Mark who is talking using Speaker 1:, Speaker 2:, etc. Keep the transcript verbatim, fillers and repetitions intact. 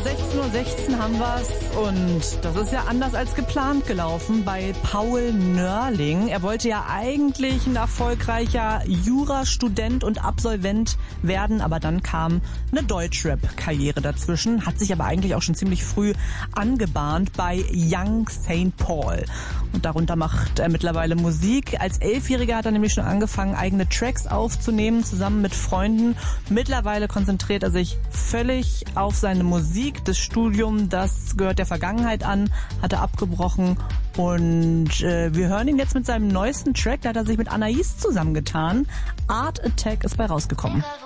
Speaker 1: sechzehn Uhr sechzehn haben wir's und das ist ja anders als geplant gelaufen bei Paul Nörling. Er wollte ja eigentlich ein erfolgreicher Jurastudent und Absolvent werden, aber dann kam eine Deutschrap-Karriere dazwischen, hat sich aber eigentlich auch schon ziemlich früh angebahnt bei Young Saint Paul. Und darunter macht er mittlerweile Musik. Als Elfjähriger hat er nämlich schon angefangen, eigene Tracks aufzunehmen, zusammen mit Freunden. Mittlerweile konzentriert er sich völlig auf seine Musik. Das Studium, das gehört der Vergangenheit an, hat er abgebrochen. Und äh, wir hören ihn jetzt mit seinem neuesten Track. Da hat er sich mit Anais zusammengetan. Art Attack ist bei rausgekommen.